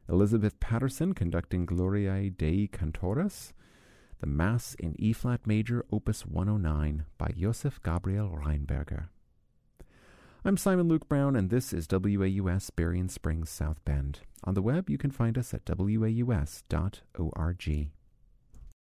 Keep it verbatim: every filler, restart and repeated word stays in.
Elizabeth Patterson conducting Gloriae Dei Cantoris. The Mass in E-flat major, Opus one oh nine, by Josef Gabriel Reinberger. I'm Simon Luke Brown, and this is W A U S Berrien Springs, South Bend. On the web, you can find us at W A U S dot org.